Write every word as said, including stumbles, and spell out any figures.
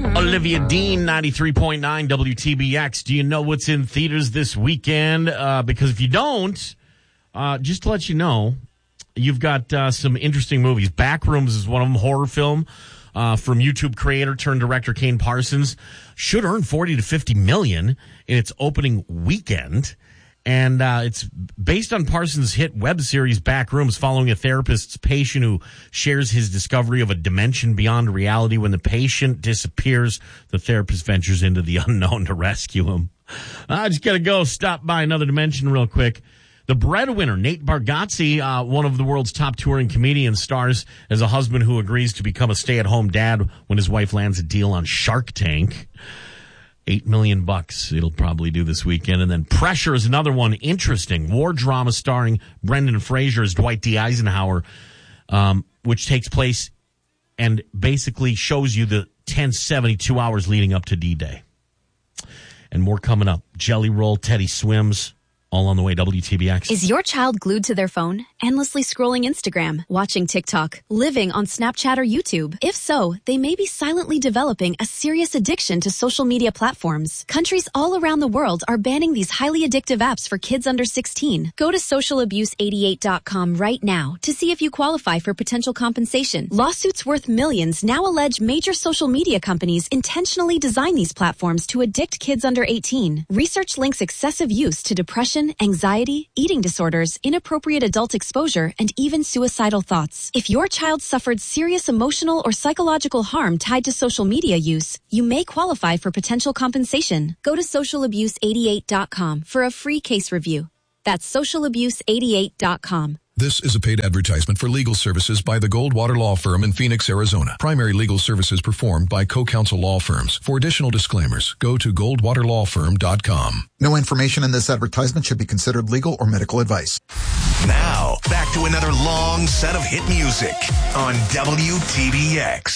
Olivia Dean, ninety-three point nine W T B X. Do you know what's in theaters this weekend? Uh, because if you don't, uh, just to let you know, you've got uh, some interesting movies. Backrooms is one of them, horror film uh, from YouTube creator turned director Kane Parsons. Should earn forty to fifty million in its opening weekend. And uh, it's based on Parsons' hit web series Backrooms, following a therapist's patient who shares his discovery of a dimension beyond reality. When the patient disappears, the therapist ventures into the unknown to rescue him. I just got to go stop by another dimension real quick. The Breadwinner, Nate Bargatze, uh, one of the world's top touring comedians, stars as a husband who agrees to become a stay-at-home dad when his wife lands a deal on Shark Tank. Eight million bucks it'll probably do this weekend. And then Pressure is another one. Interesting war drama starring Brendan Fraser as Dwight D. Eisenhower, um, which takes place and basically shows you the tense seventy-two hours leading up to D-Day. And more coming up. Jelly Roll, Teddy Swims, all on the way. W T B X. Is your child glued to their phone, endlessly scrolling Instagram, watching TikTok, living on Snapchat or YouTube? If so, they may be silently developing a serious addiction to social media platforms. Countries all around the world are banning these highly addictive apps for kids under sixteen. Go to social abuse eighty-eight dot com right now to see if you qualify for potential compensation. Lawsuits worth millions now allege major social media companies intentionally design these platforms to addict kids under eighteen. Research links excessive use to depression, anxiety, eating disorders, inappropriate adult exposure, and even suicidal thoughts. If your child suffered serious emotional or psychological harm tied to social media use, you may qualify for potential compensation. Go to social abuse eighty-eight dot com for a free case review. That's social abuse eighty-eight dot com. This is a paid advertisement for legal services by the Goldwater Law Firm in Phoenix, Arizona. Primary legal services performed by co-counsel law firms. For additional disclaimers, go to goldwater law firm dot com. No information in this advertisement should be considered legal or medical advice. Now, back to another long set of hit music on W T B X.